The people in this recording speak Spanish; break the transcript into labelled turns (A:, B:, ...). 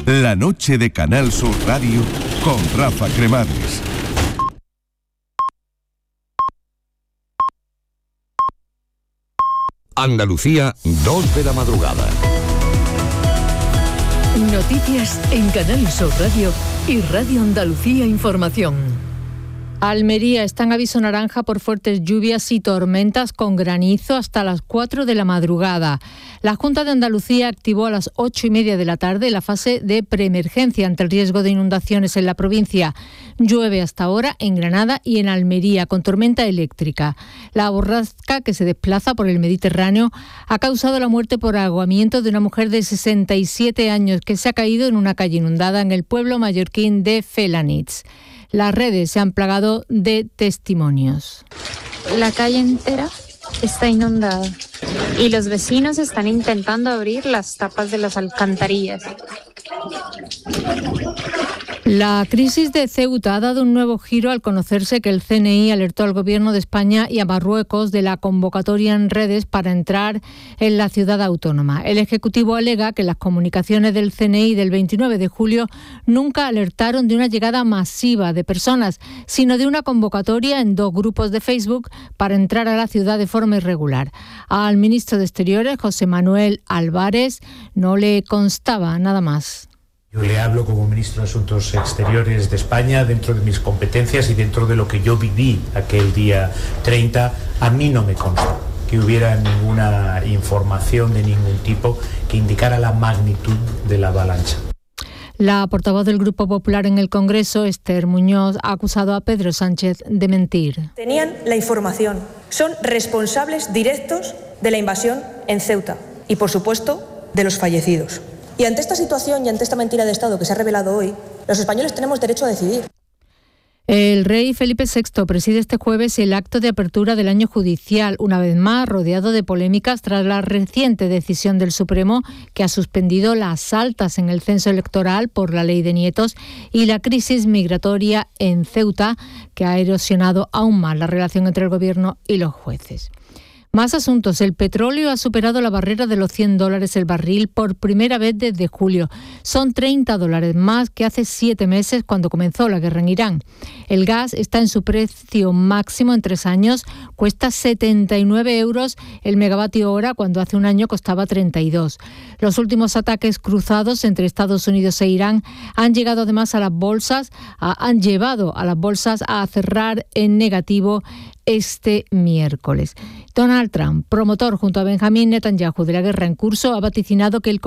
A: La noche de Canal Sur Radio con Rafa Cremades.
B: Andalucía, 2 de la madrugada.
C: Noticias en Canal Sur Radio y Radio Andalucía Información. Almería está en aviso naranja por fuertes lluvias y tormentas con granizo hasta las 4 de la madrugada. La Junta de Andalucía activó a las 8:30 de la tarde la fase de preemergencia ante el riesgo de inundaciones en la provincia. Llueve hasta ahora en Granada y en Almería con tormenta eléctrica. La borrasca que se desplaza por el Mediterráneo ha causado la muerte por ahogamiento de una mujer de 67 años que se ha caído en una calle inundada en el pueblo mallorquín de Felanitx. Las redes se han plagado de testimonios.
D: La calle entera está inundada y los vecinos están intentando abrir las tapas de las alcantarillas.
C: La crisis de Ceuta ha dado un nuevo giro al conocerse que el CNI alertó al Gobierno de España y a Marruecos de la convocatoria en redes para entrar en la ciudad autónoma. El Ejecutivo alega que las comunicaciones del CNI del 29 de julio nunca alertaron de una llegada masiva de personas, sino de una convocatoria en 2 grupos de Facebook para entrar a la ciudad de forma irregular. Al ministro de Exteriores, José Manuel Álvarez, no le constaba nada más.
E: Yo le hablo como ministro de Asuntos Exteriores de España, dentro de mis competencias y dentro de lo que yo viví aquel día 30. A mí no me consta que hubiera ninguna información de ningún tipo que indicara la magnitud de la avalancha.
C: La portavoz del Grupo Popular en el Congreso, Esther Muñoz, ha acusado a Pedro Sánchez de mentir.
F: Tenían la información, son responsables directos de la invasión en Ceuta y, por supuesto, de los fallecidos. Y ante esta situación y ante esta mentira de Estado que se ha revelado hoy, los españoles tenemos derecho a decidir.
C: El rey Felipe VI preside este jueves el acto de apertura del año judicial, una vez más rodeado de polémicas tras la reciente decisión del Supremo que ha suspendido las altas en el censo electoral por la ley de nietos y la crisis migratoria en Ceuta, que ha erosionado aún más la relación entre el Gobierno y los jueces. Más asuntos. El petróleo ha superado la barrera de los $100 el barril por primera vez desde julio. Son $30 más que hace 7 meses cuando comenzó la guerra en Irán. El gas está en su precio máximo en 3 años. Cuesta 79 euros el megavatio hora cuando hace un año costaba 32. Los últimos ataques cruzados entre Estados Unidos e Irán han llevado además a las bolsas a cerrar en negativo este miércoles. Donald Trump, promotor junto a Benjamín Netanyahu de la guerra en curso, ha vaticinado que el